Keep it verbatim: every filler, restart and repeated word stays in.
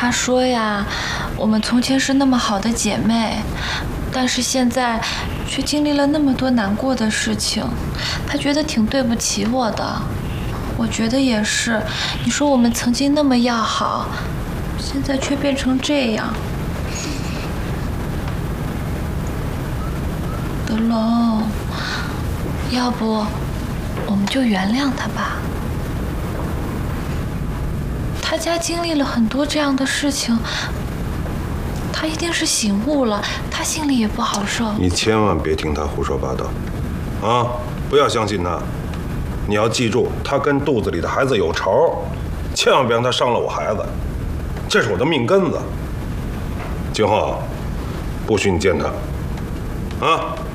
他说呀，我们从前是那么好的姐妹，但是现在却经历了那么多难过的事情，他觉得挺对不起我的。我觉得也是，你说我们曾经那么要好，现在却变成这样。德龙，要不我们就原谅他吧。他家经历了很多这样的事情，他一定是醒悟了，他心里也不好受。 你千万别听他胡说八道，啊，不要相信他。你要记住，他跟肚子里的孩子有仇，千万别让他伤了我孩子，这是我的命根子。今后不许你见他，啊。